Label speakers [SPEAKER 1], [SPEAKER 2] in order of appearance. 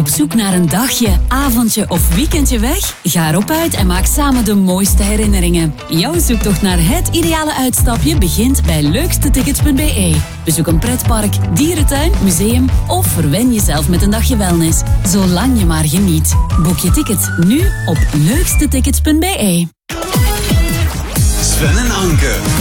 [SPEAKER 1] Op zoek naar een dagje, avondje of weekendje weg? Ga erop uit en maak samen de mooiste herinneringen. Jouw zoektocht naar het ideale uitstapje begint bij leukstetickets.be. Bezoek een pretpark, dierentuin, museum of verwen jezelf met een dagje wellness. Zolang je maar geniet. Boek je tickets nu op leukstetickets.be.
[SPEAKER 2] Sven en Anke.